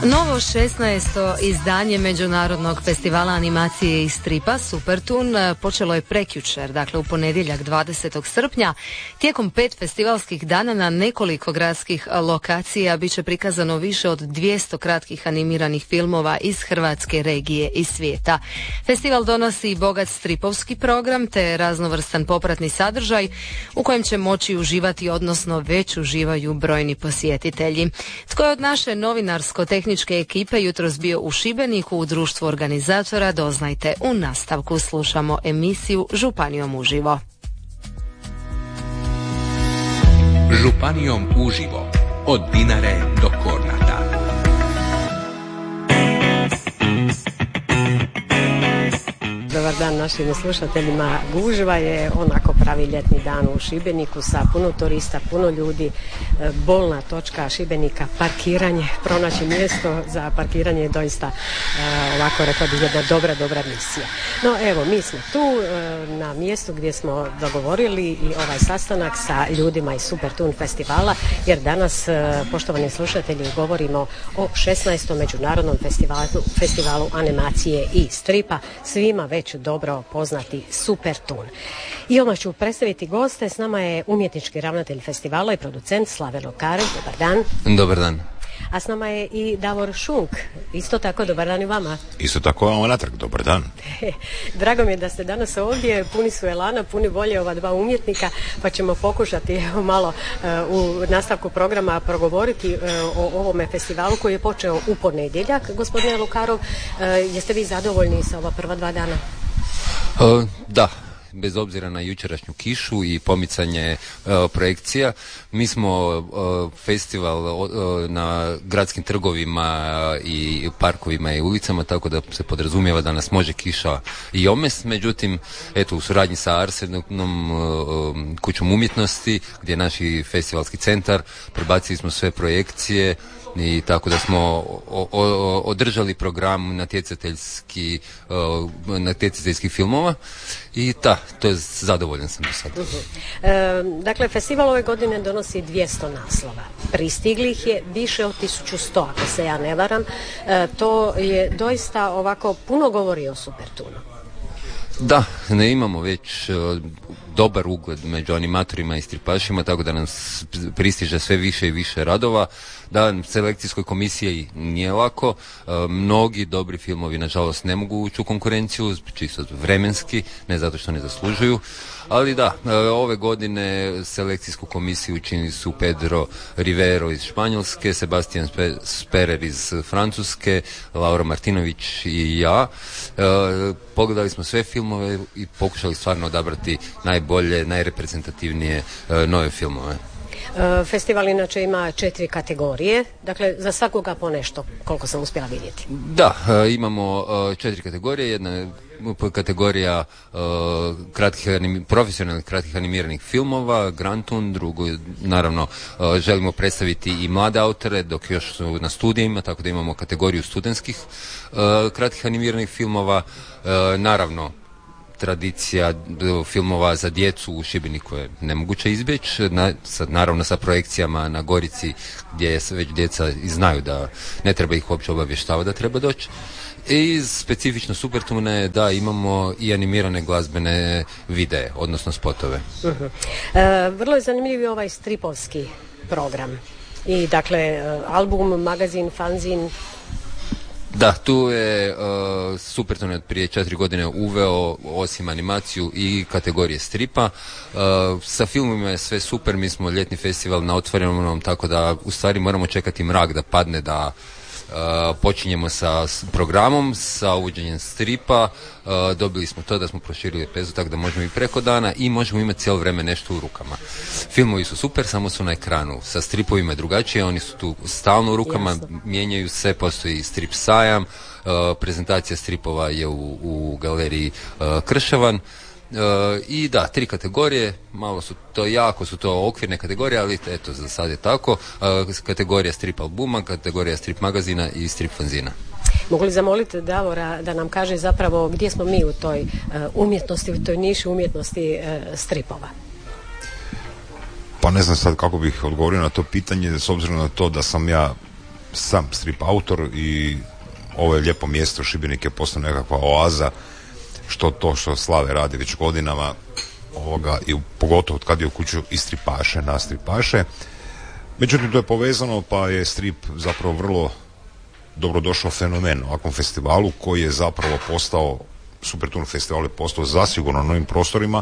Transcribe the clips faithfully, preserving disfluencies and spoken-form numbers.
Novo šesnaesto izdanje Međunarodnog festivala animacije i stripa Supertoon počelo je prekjučer, dakle u ponedjeljak dvadesetog srpnja. Tijekom pet festivalskih dana na nekoliko gradskih lokacija bit će prikazano više od dvjesto kratkih animiranih filmova iz Hrvatske, regije i svijeta. Festival donosi bogat stripovski program te raznovrstan popratni sadržaj u kojem će moći uživati, odnosno već uživaju brojni posjetitelji. Tko je od naše novinarsko-tehničke ekipe jutros bio u Šibeniku u društvu organizatora, doznajte u nastavku. Slušamo emisiju Županijom uživo. Županijom uživo, od Dinare do Kornata. Dobar dan našim slušateljima. Gužva je onako pravi ljetni dan u Šibeniku sa puno turista, puno ljudi. Bolna točka Šibenika, parkiranje, pronaći mjesto za parkiranje je doista ovako rekla bih jedna dobra, dobra misija. No evo, mi smo tu na mjestu gdje smo dogovorili i ovaj sastanak sa ljudima iz Supertoon festivala, jer danas, poštovani slušatelji, govorimo o šesnaestom Međunarodnom festivalu, festivalu animacije i stripa, svima već dobro poznati Supertoon. I odmah ću predstaviti goste. S nama je umjetnički ravnatelj festivala i producent Slave Lokarev. Dobar dan. Dobar dan. A s nama je i Davor Šunk. Isto tako, dobar dan i vama. Isto tako vam natrag, dobar dan. Drago mi je da ste danas ovdje, puni su elana, puni volje ova dva umjetnika, pa ćemo pokušati evo, malo uh, u nastavku programa progovoriti uh, o ovome festivalu koji je počeo u ponedjeljak. Gospodine Lukarov, uh, jeste vi zadovoljni sa ova prva dva dana? Uh, da. Bez obzira na jučerašnju kišu i pomicanje uh, projekcija, mi smo uh, festival uh, na gradskim trgovima uh, i parkovima i ulicama, tako da se podrazumijeva da nas može kiša i omest. Međutim, eto, u suradnji sa Arsenom, uh, kućom umjetnosti, gdje je naš festivalski centar, prebacili smo sve projekcije i tako da smo o, o, održali program natjecateljski, uh, natjecateljskih filmova i da, to je zadovoljan sam do sada. Uh-huh. E, dakle, festival ove godine donosi dvjesto naslova. Pristiglih je više od tisuću sto, ako se ja ne varam. E, to je doista ovako puno govori o Supertoonu. Da, ne imamo već uh, dobar ugled među animatorima i stripašima, tako da nam pristiže sve više i više radova. Da, selekcijskoj komisiji nije lako, uh, mnogi dobri filmovi nažalost ne mogu ući u konkurenciju, čisto vremenski, ne zato što ne zaslužuju. Ali da, ove godine selekcijsku komisiju učinili su Pedro Rivero iz Španjolske, Sebastian Sperer iz Francuske, Laura Martinović i ja. E, pogledali smo sve filmove i pokušali stvarno odabrati najbolje, najreprezentativnije e, nove filmove. Festival inače ima četiri kategorije, dakle za svakoga po nešto, koliko sam uspjela vidjeti. Da, imamo četiri kategorije. Jedna je kategorija uh, kratkih anim, profesionalnih kratkih animiranih filmova, Grantun, drugo naravno uh, želimo predstaviti i mlade autore dok još su na studijima, tako da imamo kategoriju studentskih uh, kratkih animiranih filmova, uh, naravno tradicija filmova za djecu u Šibeniku je nemoguće izbjeći, na, sad, naravno sa projekcijama na Gorici gdje već djeca i znaju da ne treba ih uopće obavještavati da treba doći. I specifično Supertoona je da imamo i animirane glazbene videe, odnosno spotove. Uh-huh. E, vrlo je zanimljiv ovaj stripovski program. I dakle, album, magazin, fanzin. Da, tu je uh, Supertoon od prije četiri godine uveo osim animaciju i kategorije stripa. Uh, sa filmima je sve super, mi smo ljetni festival na otvorenom, tako da u stvari moramo čekati mrak da padne da Uh, počinjemo sa programom, sa uvođenjem stripa, uh, dobili smo to da smo proširili lepezu tako da možemo i preko dana i možemo imati cijelo vrijeme nešto u rukama. Filmovi su super, samo su na ekranu. Sa stripovima je drugačije, oni su tu stalno u rukama, Jasne. Mijenjaju se, postoji strip sajam, uh, prezentacija stripova je u, u galeriji uh, Krševan. Uh, i da, tri kategorije, malo su to, jako su to okvirne kategorije, ali eto, za sad je tako. Uh, kategorija strip albuma, kategorija strip magazina i strip fanzina. Mogu li zamoliti Davora da nam kaže zapravo gdje smo mi u toj uh, umjetnosti, u toj niši umjetnosti uh, stripova? Pa ne znam sad kako bih odgovorio na to pitanje, s obzirom na to da sam ja sam strip autor i ovo je lijepo mjesto, Šibenik je postao nekakva oaza, što to što Slave radi već godinama, ovoga, i pogotovo kad je uključio i stripaše na stripaše. Međutim, to je povezano, pa je strip zapravo vrlo dobrodošao fenomen u ovakvom festivalu koji je zapravo postao, Supertun festival je postao zasigurno na novim prostorima,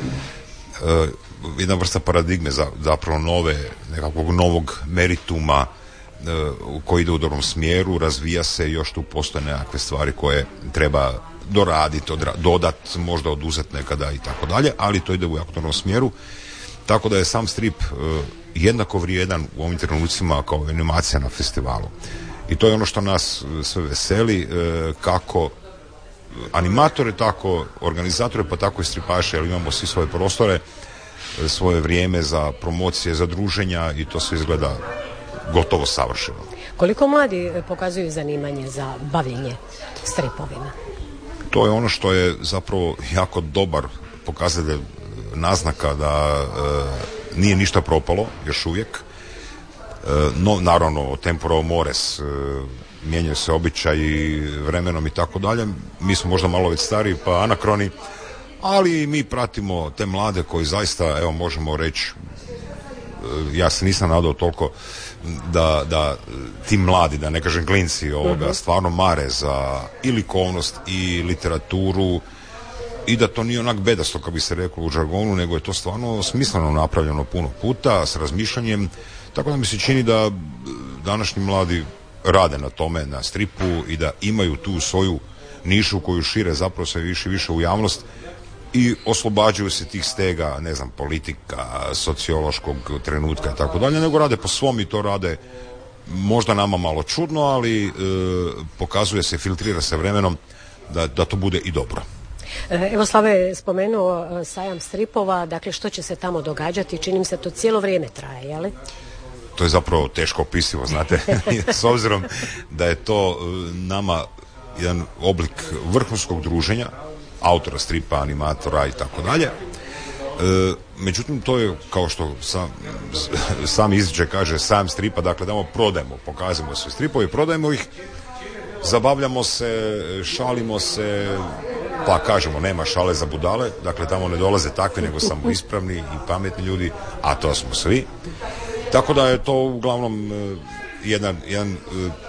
e, jedna vrsta paradigme za, zapravo nove, nekakvog novog merituma e, koji ide u dobrom smjeru, razvija se, još tu postoje nekakve stvari koje treba doraditi, odra- dodat, možda oduzeti nekada i tako dalje, ali to ide u jako dobrom smjeru, tako da je sam strip e, jednako vrijedan u ovim trenucima kao animacija na festivalu. I to je ono što nas sve veseli, e, kako animatore, tako organizatore, pa tako i stripaše, jer imamo svi svoje prostore, e, svoje vrijeme za promocije, za druženja i to sve izgleda gotovo savršeno. Koliko mladi pokazuju zanimanje za bavljenje stripovima? To je ono što je zapravo jako dobar pokazatelj, naznaka da e, nije ništa propalo još uvijek. E, no, naravno, tempora mores, e, mijenjaju se običaji vremenom i tako dalje. Mi smo možda malo već stariji pa anakroni, ali mi pratimo te mlade koji zaista, evo možemo reći, e, ja se nisam nadao toliko da, da ti mladi, da ne kažem klinci ovoga, uh-huh. stvarno mare za i likovnost i literaturu, i da to nije onak bedasto, kako bi se reklo u žargonu, nego je to stvarno smisleno napravljeno puno puta, s razmišljanjem, tako da mi se čini da današnji mladi rade na tome, na stripu, i da imaju tu svoju nišu koju šire zapravo sve više i više u javnost i oslobađaju se tih stega, ne znam, politika, sociološkog trenutka i tako dalje, nego rade po svom i to rade možda nama malo čudno, ali e, pokazuje se, filtrira se vremenom da, da to bude i dobro. Evo, Slave je spomenuo sajam stripova, dakle što će se tamo događati, čini mi se to cijelo vrijeme traje, je li? To je zapravo teško opisivo, znate, s obzirom da je to nama jedan oblik vrhunskog druženja, autora stripa, animatora i tako dalje. Međutim, to je, kao što sam, sam izričaj kaže, sam stripa, dakle damo prodajemo, pokazujemo sve stripove, prodajemo ih, zabavljamo se, šalimo se, pa kažemo nema šale za budale, dakle tamo ne dolaze takvi nego samo ispravni i pametni ljudi, a to smo svi. Tako da je to uglavnom jedan, jedan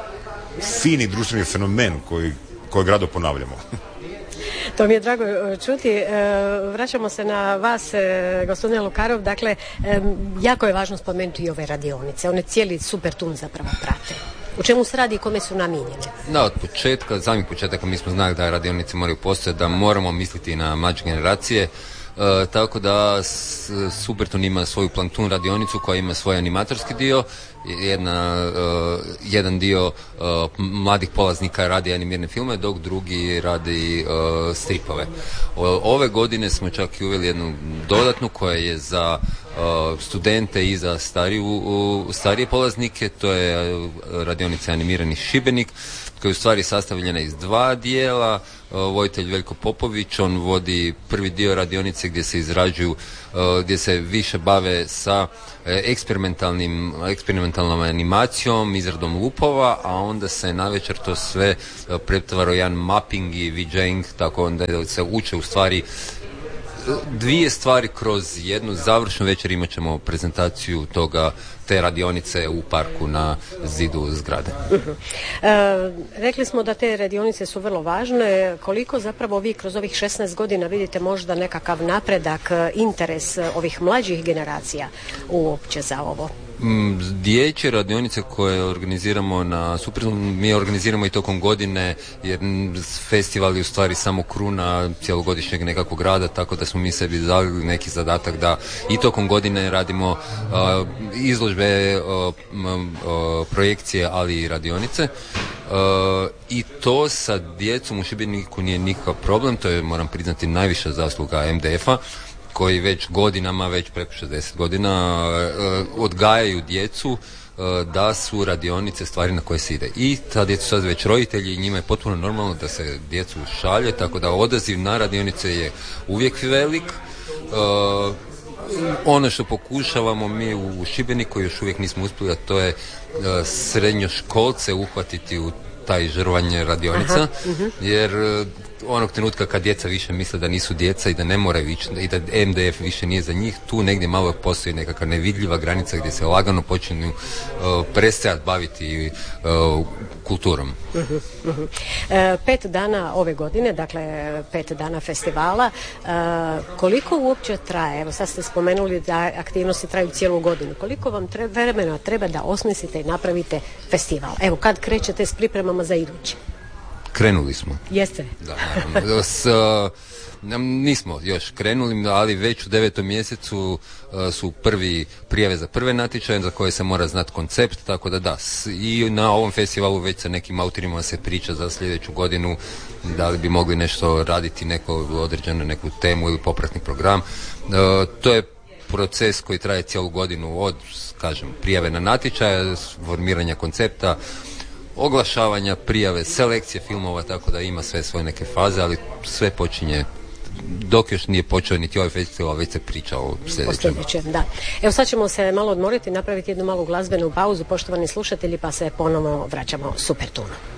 fini društveni fenomen koji, kojeg rado ponavljamo. To mi je drago čuti. Vraćamo se na vas, gospodine Lukarov. Dakle, jako je važno spomenuti i ove radionice. One cijeli Supertun zapravo prate. U čemu se radi i kome su namijenjene? Da, od početka, samih početaka mi smo znali da radionice moraju postojati, da moramo misliti na mlađe generacije. E, tako da s, Supertun ima svoju Planktun radionicu koja ima svoj animatorski dio, jedna, uh, jedan dio uh, mladih polaznika radi animirane filme, dok drugi radi uh, stripove. O, ove godine smo čak i uveli jednu dodatnu koja je za uh, studente i za stariju, uh, starije polaznike, to je uh, radionica Animirani Šibenik, koja je u stvari sastavljena iz dva dijela. Voditelj Veljko Popović, on vodi prvi dio radionice gdje se izrađuju, gdje se više bave sa eksperimentalnim, eksperimentalnom animacijom, izradom lupova, a onda se navečer to sve pretvara u jedan mapping i VJing, tako onda se uče u stvari dvije stvari kroz jednu završnu večer. Imat ćemo prezentaciju toga, te radionice u parku na zidu zgrade. Uh-huh. E, rekli smo da te radionice su vrlo važne. Koliko zapravo vi kroz ovih šesnaest godina vidite možda nekakav napredak, interes ovih mlađih generacija uopće za ovo? Dječje radionice koje organiziramo na Supertunu, mi organiziramo i tokom godine, jer festival je u stvari samo kruna cjelogodišnjeg nekakvog rada, tako da smo mi sebi dali neki zadatak da i tokom godine radimo uh, izložbe, uh, uh, projekcije, ali i radionice. Uh, I to sa djecom u Šibeniku nije nikakav problem, to je, moram priznati, najviša zasluga em de efa, koji već godinama, već preko šezdeset godina uh, odgajaju djecu uh, da su radionice stvari na koje se ide. I ta djeca su sad već roditelji i njima je potpuno normalno da se djecu šalje, tako da odaziv na radionice je uvijek velik. Uh, ono što pokušavamo mi u Šibeniku, još uvijek nismo uspjeli, a to je uh, srednjoškolce uhvatiti u taj žrvanje radionica, aha, uh-huh. jer uh, onog trenutka kad djeca više misle da nisu djeca i da ne moraju ići i da M D F više nije za njih, tu negdje malo postoji nekakva nevidljiva granica gdje se lagano počinju uh, prestajati baviti uh, kulturom. Uh-huh, uh-huh. E, pet dana ove godine, dakle pet dana festivala, e, koliko uopće traje? Evo sad ste spomenuli da aktivnosti traju cijelu godinu. Koliko vam treba, vremena treba da osmislite i napravite festival? Evo, kad krećete s pripremama za idući? Krenuli smo. Jeste? Da, naravno. S, uh, nismo još krenuli, ali već u devetom mjesecu uh, su prvi prijave za prve natječaje za koje se mora znati koncept, tako da da. S, I na ovom festivalu već sa nekim autorima se priča za sljedeću godinu da li bi mogli nešto raditi, neko određenu neku temu ili popratni program. Uh, to je proces koji traje cijelu godinu od, kažem, prijave na natječaje, formiranja koncepta, oglašavanja, prijave, selekcije filmova, tako da ima sve svoje neke faze, ali sve počinje dok još nije počeo niti ovaj festival, već se priča o sljedećem. O sljedećem, da. Evo sad ćemo se malo odmoriti, napraviti jednu malu glazbenu pauzu, poštovani slušatelji, pa se ponovno vraćamo Supertunu.